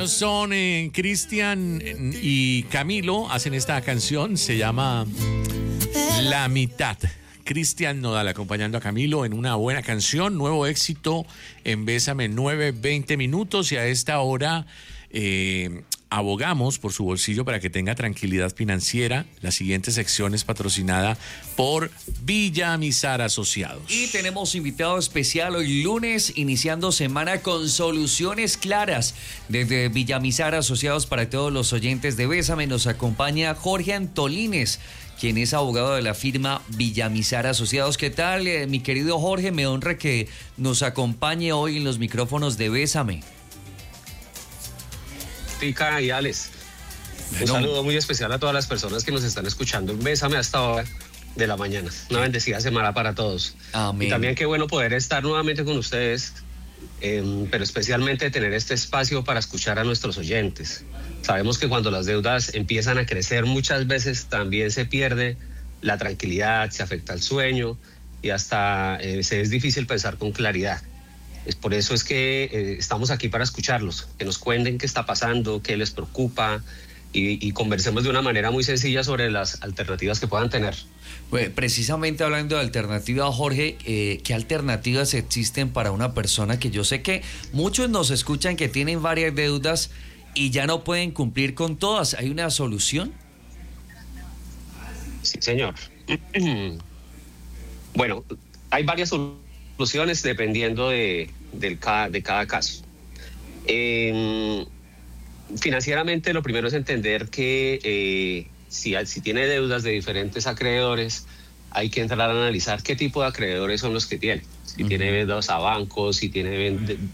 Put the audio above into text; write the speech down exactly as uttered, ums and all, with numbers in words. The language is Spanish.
Ellos son eh, Cristian y Camilo, hacen esta canción, se llama La Mitad. Cristian Nodal acompañando a Camilo en una buena canción, nuevo éxito en Bésame, nueve veinte minutos, y a esta hora eh, abogamos por su bolsillo para que tenga tranquilidad financiera. La siguiente sección es patrocinada por Villamizar Asociados. Y tenemos invitado especial hoy lunes, iniciando semana con soluciones claras. Desde Villamizar Asociados, para todos los oyentes de Bésame, nos acompaña Jorge Antolínez, quien es abogado de la firma Villamizar Asociados. ¿Qué tal, eh, mi querido Jorge? Me honra que nos acompañe hoy en los micrófonos de Bésame. Tica y Alex, Bueno. un saludo muy especial a todas las personas que nos están escuchando en Bésame hasta ahora de la mañana. Una bendecida semana para todos. Amén. Y también qué bueno poder estar nuevamente con ustedes, eh, pero especialmente tener este espacio para escuchar a nuestros oyentes. Sabemos que cuando las deudas empiezan a crecer, muchas veces también se pierde la tranquilidad, se afecta el sueño y hasta eh, se es difícil pensar con claridad. Es por eso es que eh, estamos aquí para escucharlos, que nos cuenten qué está pasando, qué les preocupa y, y conversemos de una manera muy sencilla sobre las alternativas que puedan tener. Bueno, precisamente hablando de alternativas, Jorge, eh, ¿qué alternativas existen para una persona que yo sé que muchos nos escuchan que tienen varias deudas y ya no pueden cumplir con todas? ¿Hay una solución? Sí, señor. Bueno, hay varias soluciones dependiendo de, del cada, de cada caso. Eh, financieramente, lo primero es entender que eh, si, si tiene deudas de diferentes acreedores, hay que entrar a analizar qué tipo de acreedores son los que tiene. Si uh-huh. tiene deudas a bancos, si tiene